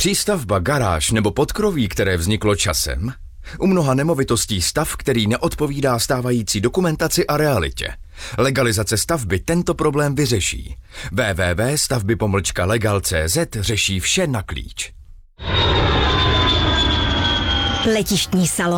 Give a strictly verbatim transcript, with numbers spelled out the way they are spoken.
Přístavba, garáž nebo podkroví, které vzniklo časem? U mnoha nemovitostí stav, který neodpovídá stávající dokumentaci a realitě. Legalizace stavby tento problém vyřeší. w w w tečka stavby pomlčka legal tečka c z řeší vše na klíč. Letištní salon